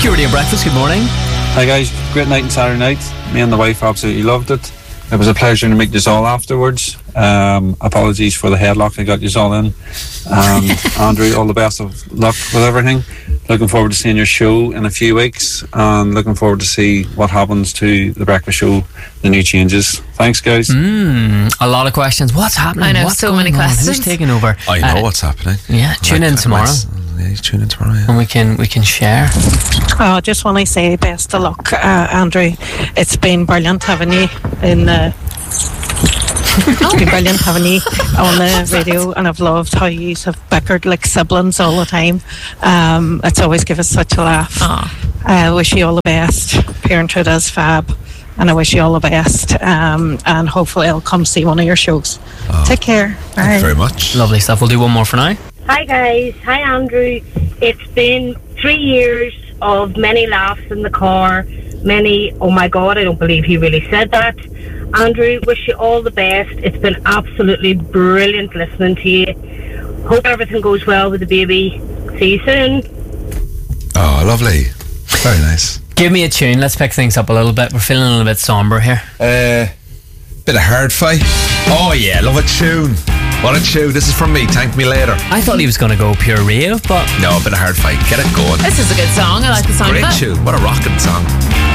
Pure Radio Breakfast, good morning. Hi guys, great night on Saturday night. Me and the wife absolutely loved it. It was a pleasure to meet you all afterwards. Apologies for the headlock I got you all in. Andrew, all the best of luck with everything. Looking forward to seeing your show in a few weeks, and looking forward to see what happens to the breakfast show, the new changes. Thanks guys. A lot of questions. What's happening? I know, What's so many going on? questions. Who's taking over? I know what's happening. Yeah, tune in tomorrow. Yeah, tune in tomorrow, yeah. And we can share. Oh, I just want to say best of luck, Andrew. It's been brilliant having you in the... It's been brilliant having you on the radio, and I've loved how you have bickered like siblings all the time. It's always given us such a laugh. I wish you all the best. Parenthood is fab, and I wish you all the best. And hopefully I'll come see one of your shows. Take care. Bye. Thank you very much. Lovely stuff. We'll do one more for now. Hi guys, hi Andrew. It's been 3 years of many laughs in the car, many, oh my god, I don't believe he really said that. Andrew, wish you all the best. It's been absolutely brilliant listening to you. Hope everything goes well with the baby. See you soon. Oh, lovely. Very nice. Give me a tune. Let's pick things up a little bit. We're feeling a little bit somber here. Bit of hard fight. Oh yeah, love a tune. What a tune. This is from me. Thank me later. I thought he was going to go pure rave, but No, a bit of hard fight. Get it going. This is a good song. I like the sound Great of it. tune. What a rocking song.